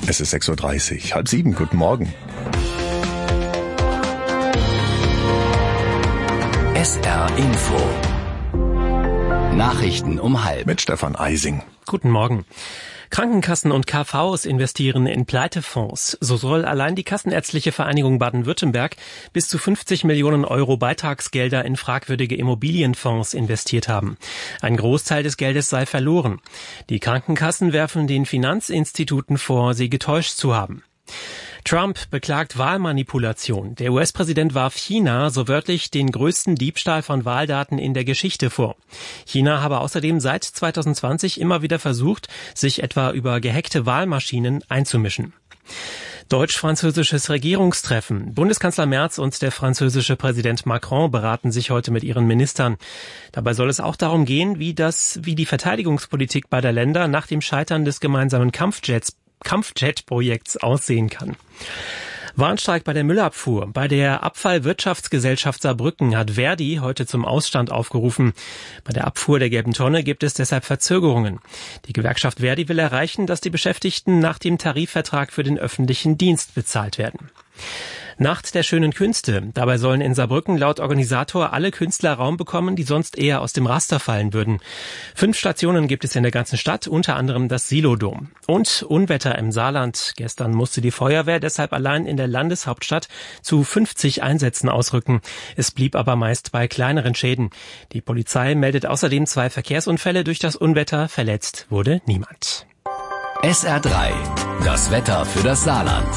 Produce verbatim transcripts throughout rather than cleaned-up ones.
Es ist sechs Uhr dreißig, halb sieben, guten Morgen. S R Info. Nachrichten um halb. Mit Stefan Eising. Guten Morgen. Krankenkassen und K Vs investieren in Pleitefonds. So soll allein die Kassenärztliche Vereinigung Baden-Württemberg bis zu fünfzig Millionen Euro Beitragsgelder in fragwürdige Immobilienfonds investiert haben. Ein Großteil des Geldes sei verloren. Die Krankenkassen werfen den Finanzinstituten vor, sie getäuscht zu haben. Trump beklagt Wahlmanipulation. Der U S-Präsident warf China so wörtlich den größten Diebstahl von Wahldaten in der Geschichte vor. China habe außerdem seit zweitausendzwanzig immer wieder versucht, sich etwa über gehackte Wahlmaschinen einzumischen. Deutsch-französisches Regierungstreffen. Bundeskanzler Merz und der französische Präsident Macron beraten sich heute mit ihren Ministern. Dabei soll es auch darum gehen, wie das, wie die Verteidigungspolitik beider Länder nach dem Scheitern des gemeinsamen Kampfjets Kampfjet-Projekts aussehen kann. Warnstreik bei der Müllabfuhr. Bei der Abfallwirtschaftsgesellschaft Saarbrücken hat Verdi heute zum Ausstand aufgerufen. Bei der Abfuhr der gelben Tonne gibt es deshalb Verzögerungen. Die Gewerkschaft Verdi will erreichen, dass die Beschäftigten nach dem Tarifvertrag für den öffentlichen Dienst bezahlt werden. Nacht der schönen Künste. Dabei sollen in Saarbrücken laut Organisator alle Künstler Raum bekommen, die sonst eher aus dem Raster fallen würden. Fünf Stationen gibt es in der ganzen Stadt, unter anderem das Silodom. Und Unwetter im Saarland. Gestern musste die Feuerwehr deshalb allein in der Landeshauptstadt zu fünfzig Einsätzen ausrücken. Es blieb aber meist bei kleineren Schäden. Die Polizei meldet außerdem zwei Verkehrsunfälle durch das Unwetter. Verletzt wurde niemand. S R drei. Das Wetter für das Saarland.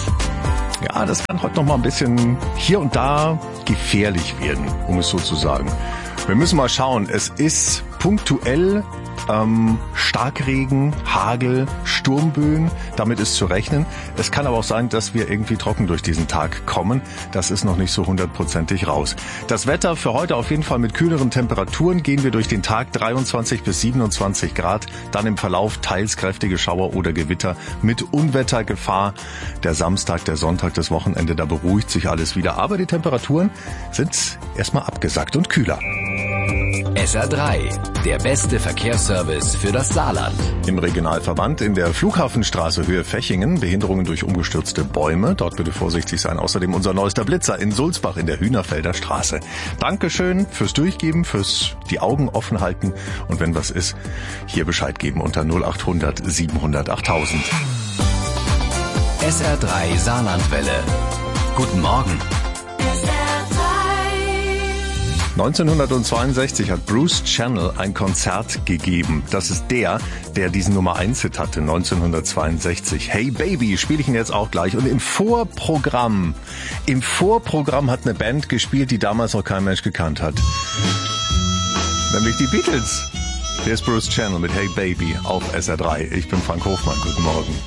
Ja, das kann heute noch mal ein bisschen hier und da gefährlich werden, um es so zu sagen. Wir müssen mal schauen. Es ist punktuell ähm, Starkregen, Hagel, Sturmböen. Damit ist zu rechnen. Es kann aber auch sein, dass wir irgendwie trocken durch diesen Tag kommen. Das ist noch nicht so hundertprozentig raus. Das Wetter für heute auf jeden Fall mit kühleren Temperaturen. Gehen wir durch den Tag dreiundzwanzig bis siebenundzwanzig Grad. Dann im Verlauf teils kräftige Schauer oder Gewitter mit Unwettergefahr. Der Samstag, der Sonntag, das Wochenende, da beruhigt sich alles wieder. Aber die Temperaturen sind erstmal abgesackt und kühler. S R drei, der beste Verkehrsservice für das Saarland. Im Regionalverband in der Flughafenstraße Höhe Fechingen, Behinderungen durch umgestürzte Bäume. Dort bitte vorsichtig sein. Außerdem unser neuester Blitzer in Sulzbach in der Hühnerfelder Straße. Dankeschön fürs Durchgeben, fürs die Augen offen halten. Und wenn was ist, hier Bescheid geben unter null acht hundert siebenhundert achttausend. S R drei Saarlandwelle. Guten Morgen. neunzehnhundertzweiundsechzig hat Bruce Channel ein Konzert gegeben. Das ist der, der diesen Nummer eins Hit hatte, neunzehnhundertzweiundsechzig. Hey Baby spiele ich ihn jetzt auch gleich. Und im Vorprogramm, im Vorprogramm hat eine Band gespielt, die damals noch kein Mensch gekannt hat. Nämlich die Beatles. Hier ist Bruce Channel mit Hey Baby auf S R drei. Ich bin Frank Hofmann. Guten Morgen.